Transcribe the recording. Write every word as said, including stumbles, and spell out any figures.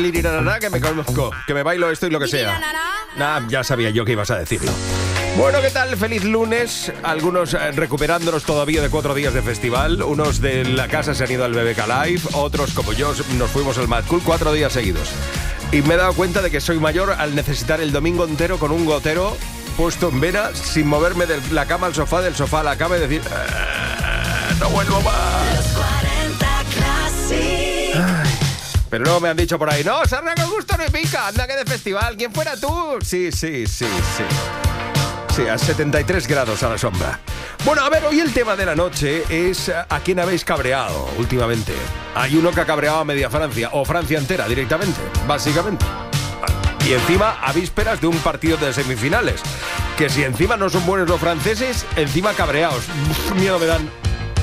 lirirarará, que me conozco, que me bailo esto y lo que sea. Nah, ya sabía yo que ibas a decirlo. Bueno, ¿qué tal? Feliz lunes. Algunos eh, recuperándonos todavía de cuatro días de festival. Unos de la casa se han ido al B B K Live. Otros, como yo, nos fuimos al Mad Cool cuatro días seguidos. Y me he dado cuenta de que soy mayor al necesitar el domingo entero con un gotero puesto en vena, sin moverme de la cama al sofá, del sofá a la cama y decir... no vuelvo más. Los cuarenta Classic. Ay, pero no me han dicho por ahí, no, Sarna con gusto no pica, anda que de festival, ¿quién fuera tú? Sí, sí, sí, sí. Sí, a setenta y tres grados a la sombra. Bueno, a ver, hoy el tema de la noche es a quién habéis cabreado últimamente. Hay uno que ha cabreado a media Francia, o Francia entera directamente, básicamente. Y encima a vísperas de un partido de semifinales. Que si encima no son buenos los franceses, encima cabreados. Uf, miedo me dan.